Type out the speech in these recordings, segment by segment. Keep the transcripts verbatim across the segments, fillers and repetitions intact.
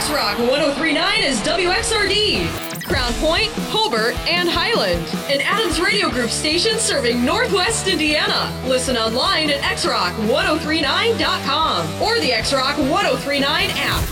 X-Rock one oh three point nine is W X R D. Crown Point, Hobart, and Highland. An Adams Radio Group station serving Northwest Indiana. Listen online at x rock ten thirty-nine dot com or the X-Rock ten thirty-nine app.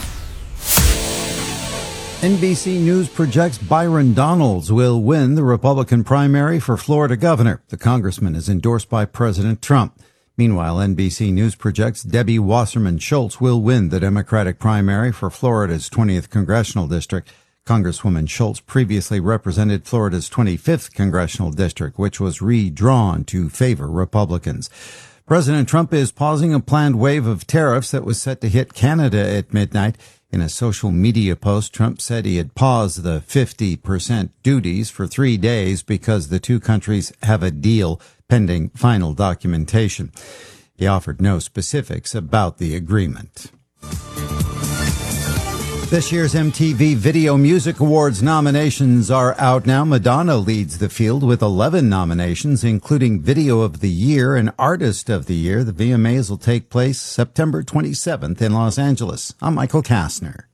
N B C News projects Byron Donalds will win the Republican primary for Florida governor. The congressman is endorsed by President Trump. Meanwhile, N B C News projects Debbie Wasserman Schultz will win the Democratic primary for Florida's twentieth congressional district. Congresswoman Schultz previously represented Florida's twenty-fifth congressional district, which was redrawn to favor Republicans. President Trump is pausing a planned wave of tariffs that was set to hit Canada at midnight. In a social media post, Trump said he had paused the fifty percent duties for three days because the two countries have a deal pending final documentation. He offered no specifics about the agreement. This year's M T V Video Music Awards nominations are out now. Madonna leads the field with eleven nominations, including Video of the Year and Artist of the Year. The V M As will take place September twenty-seventh in Los Angeles. I'm Michael Kastner.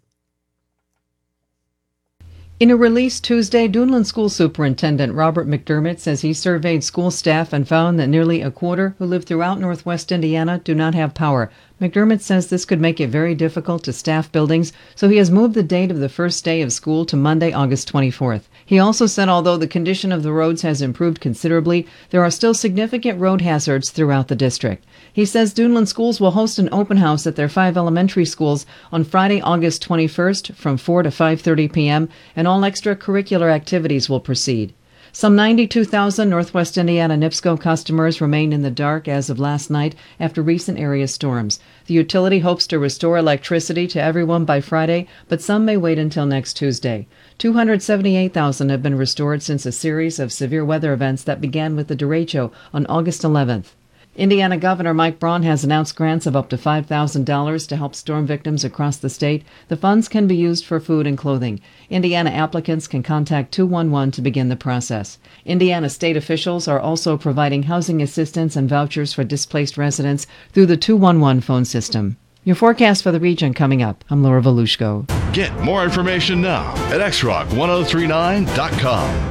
In a release Tuesday, Duneland School Superintendent Robert McDermott says he surveyed school staff and found that nearly a quarter who live throughout Northwest Indiana do not have power. McDermott says this could make it very difficult to staff buildings, so he has moved the date of the first day of school to Monday, August twenty-fourth. He also said although the condition of the roads has improved considerably, there are still significant road hazards throughout the district. He says Duneland Schools will host an open house at their five elementary schools on Friday, August twenty-first from four to five thirty p.m., and all extracurricular activities will proceed. Some ninety-two thousand Northwest Indiana NIPSCO customers remain in the dark as of last night after recent area storms. The utility hopes to restore electricity to everyone by Friday, but some may wait until next Tuesday. two hundred seventy-eight thousand have been restored since a series of severe weather events that began with the derecho on August eleventh. Indiana Governor Mike Braun has announced grants of up to five thousand dollars to help storm victims across the state. The funds can be used for food and clothing. Indiana applicants can contact two one one to begin the process. Indiana state officials are also providing housing assistance and vouchers for displaced residents through the two one one phone system. Your forecast for the region coming up. I'm Laura Volushko. Get more information now at x rock ten thirty-nine dot com.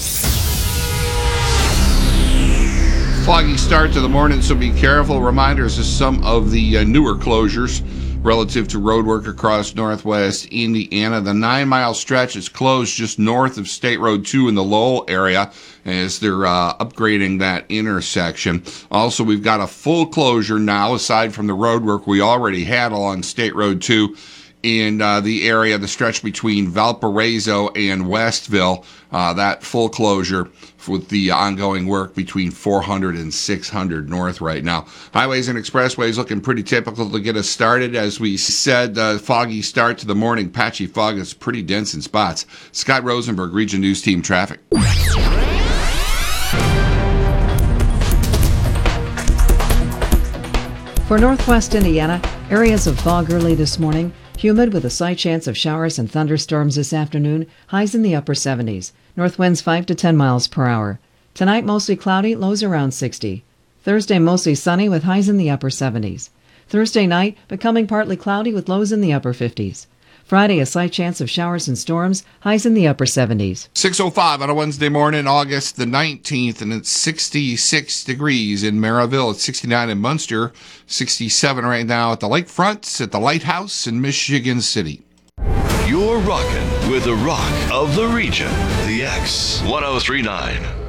Foggy start to the morning, so be careful. Reminders of some of the uh, newer closures relative to road work across Northwest Indiana. The nine-mile stretch is closed just north of State Road two in the Lowell area as they're uh, upgrading that intersection. Also, we've got a full closure now, aside from the road work we already had along State Road two in uh, the area, the stretch between Valparaiso and Westville. Uh, that full closure with the ongoing work between four hundred and six hundred north right now. Highways and expressways looking pretty typical to get us started. As we said, uh, foggy start to the morning. Patchy fog is pretty dense in spots. Scott Rosenberg, Region News Team Traffic. For Northwest Indiana, areas of fog early this morning. Humid with a slight chance of showers and thunderstorms this afternoon. Highs in the upper seventies. North winds five to ten miles per hour. Tonight mostly cloudy, lows around sixty. Thursday mostly sunny with highs in the upper seventies. Thursday night becoming partly cloudy with lows in the upper fifties. Friday a slight chance of showers and storms, highs in the upper seventies. six oh five on a Wednesday morning, August the nineteenth, and it's sixty-six degrees in Maryville. It's sixty-nine in Munster, sixty-seven right now at the Lakefront, at the Lighthouse in Michigan City. You're rocking with the rock of the region, the X ten thirty-nine.